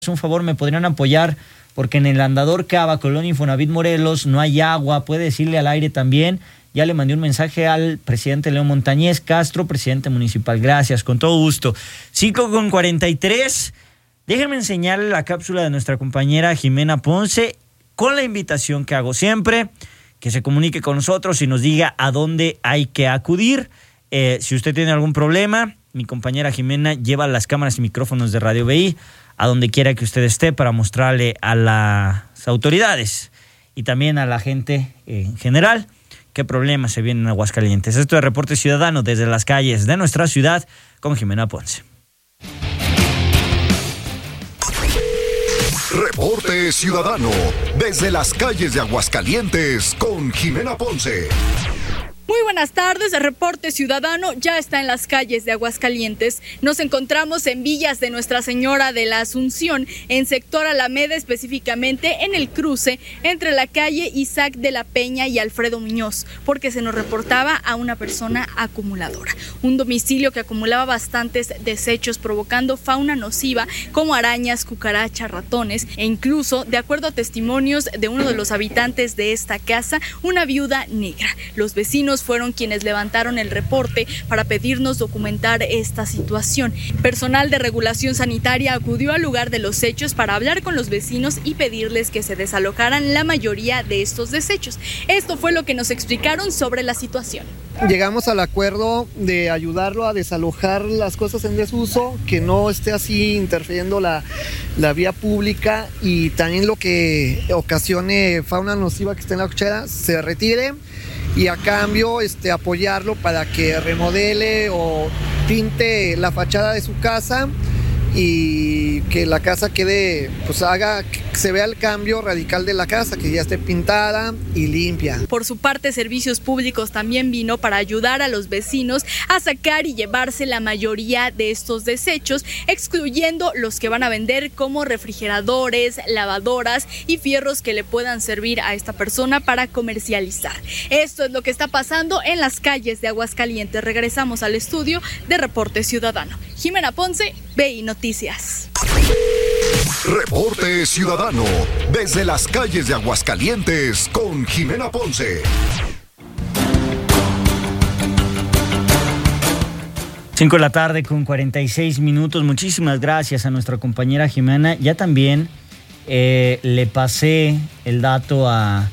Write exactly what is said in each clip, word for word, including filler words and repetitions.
un favor, me podrían apoyar porque en el Andador Cava, Colonia Infonavit Morelos, no hay agua. Puede decirle al aire también. Ya le mandé un mensaje al presidente León Montañez Castro, presidente municipal. Gracias, con todo gusto. cinco con cuarenta y tres. Déjenme enseñarle la cápsula de nuestra compañera Jimena Ponce con la invitación que hago siempre, que se comunique con nosotros y nos diga a dónde hay que acudir. Eh, si usted tiene algún problema, mi compañera Jimena lleva las cámaras y micrófonos de Radio B I a donde quiera que usted esté para mostrarle a las autoridades y también a la gente en general qué problemas se vienen en Aguascalientes. Esto es Reporte Ciudadano desde las calles de nuestra ciudad con Jimena Ponce. Reporte Ciudadano desde las calles de Aguascalientes con Jimena Ponce. Muy buenas tardes, el Reporte Ciudadano ya está en las calles de Aguascalientes. Nos encontramos en Villas de Nuestra Señora de la Asunción, en sector Alameda, específicamente en el cruce entre la calle Isaac de la Peña y Alfredo Muñoz, porque se nos reportaba a una persona acumuladora. Un domicilio que acumulaba bastantes desechos, provocando fauna nociva como arañas, cucarachas, ratones e incluso, de acuerdo a testimonios de uno de los habitantes de esta casa, una viuda negra. Los vecinos fueron quienes levantaron el reporte para pedirnos documentar esta situación. Personal de regulación sanitaria acudió al lugar de los hechos para hablar con los vecinos y pedirles que se desalojaran la mayoría de estos desechos. Esto fue lo que nos explicaron sobre la situación. Llegamos al acuerdo de ayudarlo a desalojar las cosas en desuso, que no esté así interfiriendo la, la vía pública, y también lo que ocasione fauna nociva que esté en la cochera se retire, y a cambio este, apoyarlo para que remodele o pinte la fachada de su casa y que la casa quede, pues haga que se vea el cambio radical de la casa, que ya esté pintada y limpia. Por su parte, Servicios Públicos también vino para ayudar a los vecinos a sacar y llevarse la mayoría de estos desechos, excluyendo los que van a vender como refrigeradores, lavadoras y fierros que le puedan servir a esta persona para comercializar. Esto es lo que está pasando en las calles de Aguascalientes. Regresamos al estudio de Reporte Ciudadano. Jimena Ponce, B I Noticias. Reporte Ciudadano desde las calles de Aguascalientes con Jimena Ponce. cinco de la tarde con cuarenta y seis minutos. Muchísimas gracias a nuestra compañera Jimena. Ya también eh, le pasé el dato a,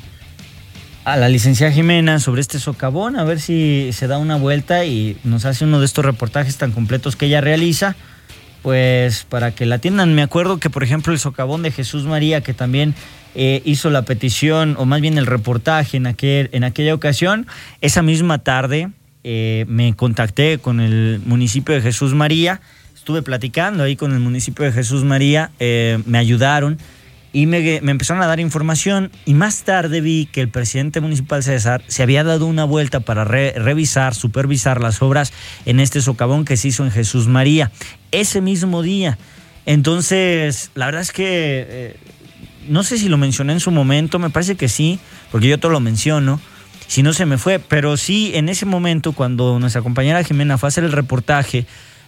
a la licenciada Jimena sobre este socavón, a ver si se da una vuelta y nos hace uno de estos reportajes tan completos que ella realiza, pues para que la atiendan. Me acuerdo que, por ejemplo, el socavón de Jesús María, que también eh, hizo la petición, o más bien el reportaje en, aquel, en aquella ocasión, esa misma tarde eh, me contacté con el municipio de Jesús María, estuve platicando ahí con el municipio de Jesús María, eh, me ayudaron y me, me empezaron a dar información, y más tarde vi que el presidente municipal César se había dado una vuelta para re, revisar, supervisar las obras en este socavón que se hizo en Jesús María ese mismo día. Entonces, la verdad es que eh, no sé si lo mencioné en su momento, me parece que sí, porque yo todo lo menciono, si no se me fue, pero sí, en ese momento, cuando nuestra compañera Jimena fue a hacer el reportaje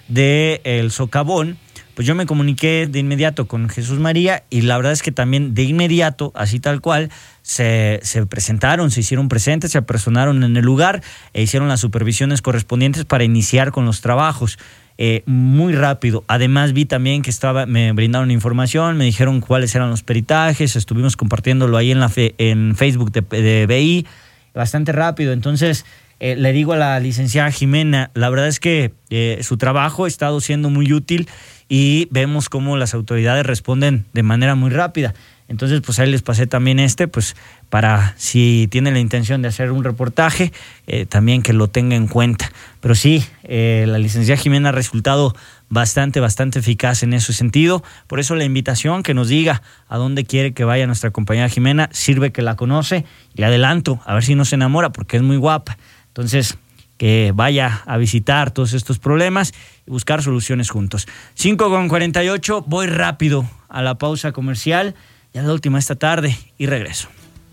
del socavón, pues yo me comuniqué de inmediato con Jesús María, y la verdad es que también de inmediato, así tal cual, se, se presentaron, se hicieron presentes, se apersonaron en el lugar e hicieron las supervisiones correspondientes para iniciar con los trabajos. Eh, muy rápido. Además vi también que estaba, me brindaron información, me dijeron cuáles eran los peritajes, estuvimos compartiéndolo ahí en, la fe, en Facebook de, de B I, bastante rápido. Entonces eh, le digo a la licenciada Jimena, la verdad es que eh, su trabajo ha estado siendo muy útil y vemos cómo las autoridades responden de manera muy rápida. Entonces, pues ahí les pasé también este, pues para si tienen la intención de hacer un reportaje, eh, también que lo tenga en cuenta. Pero sí, eh, la licenciada Jimena ha resultado bastante, bastante eficaz en ese sentido. Por eso la invitación, que nos diga a dónde quiere que vaya nuestra compañera Jimena, sirve que la conoce, y le adelanto, a ver si no se enamora, porque es muy guapa. Entonces, que vaya a visitar todos estos problemas y buscar soluciones juntos. cinco con cuarenta y ocho, voy rápido a la pausa comercial, ya la última esta tarde, y regreso.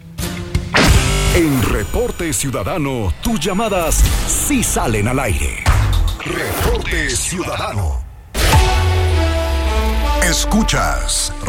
En Reporte Ciudadano, tus llamadas sí salen al aire. Reporte Ciudadano. Escuchas